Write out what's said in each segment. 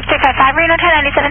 355 Reno 1097.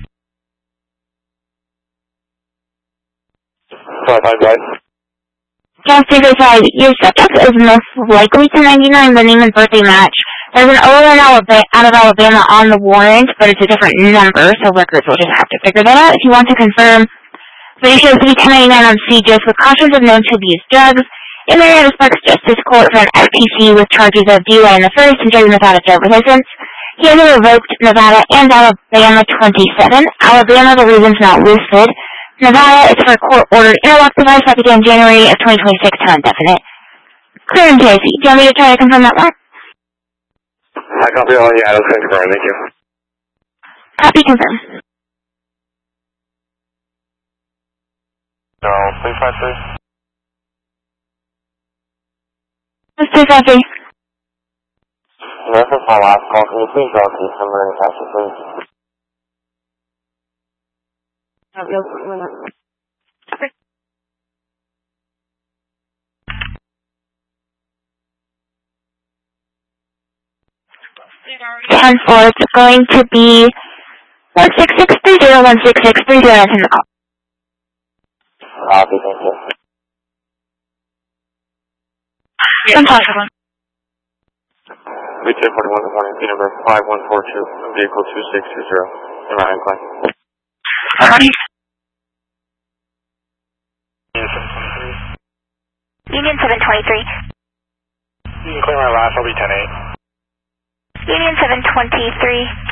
55, right? Gas 355, your subject is most likely 1099, the name and birthday match. There's an OLN out of Alabama on the warrant, but it's a different number, so records will just have to figure that out. If you want to confirm, but it shows to be 1099 on CJIS with cautions of known to abuse drugs. In the Nevada Sparks Justice Court for an FTC with charges of DUI in the first and driving without a driver's license. He has a revoked Nevada and Alabama 27. Alabama, the reason's not listed. Nevada is for court-ordered interlock device that began January of 2026 to indefinite. Clear and Casey. Do you want me to try to confirm that one? I copy all. Yeah, that's confirmed. Thank you. Copy confirm. No, 353. 353. This is my last call. Can you please go to December and catch it, please? No, we're not. 10-4, it's going to be 16630, 16630, that's in the call. Copy, thank you. Impossible. VJ 41 this morning, number 5142, vehicle 2620, in Ryan Klein. Union 723. You can clear my last, I'll be 10-8. Union 723.